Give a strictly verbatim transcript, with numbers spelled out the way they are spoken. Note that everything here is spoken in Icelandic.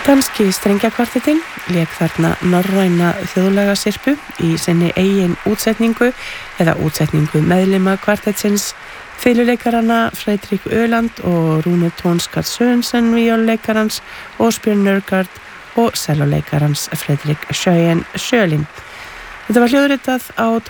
Danski strengjakvartettinn lék þarna norræna þjóðlaga sirpu í sinni eigin útsetningu eða útsetningu meðlima kvartettsins, fiðluleikarana Fredrik Öland og Rune Tonskar Sørensen víóluleikarans og Asbjørn Nørgaard og sellóleikarans Fredrik Schøyen Sjølin. Þetta var hljóðritað á